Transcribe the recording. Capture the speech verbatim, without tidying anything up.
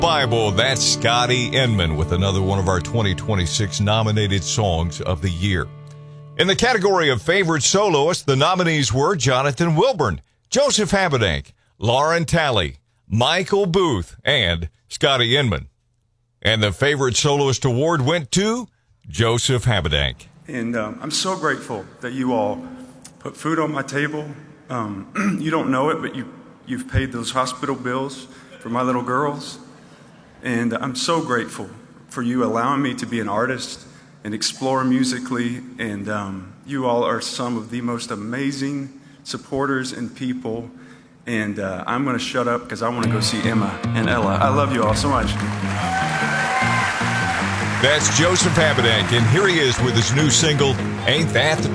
Bible, that's Scotty Inman with another one of our twenty twenty-six nominated songs of the year. In the category of favorite soloist, the nominees were Jonathan Wilburn, Joseph Habedank, Lauren Talley, Michael Booth, and Scotty Inman. And the favorite soloist award went to Joseph Habedank. And um, I'm so grateful that you all put food on my table. Um, you don't know it, but you, you've paid those hospital bills for my little girls. And I'm so grateful for you allowing me to be an artist and explore musically. And um, you all are some of the most amazing supporters and people. And uh, I'm going to shut up because I want to go see Emma and Ella. I love you all so much. That's Joseph Habedank, and here he is with his new single, Ain't That the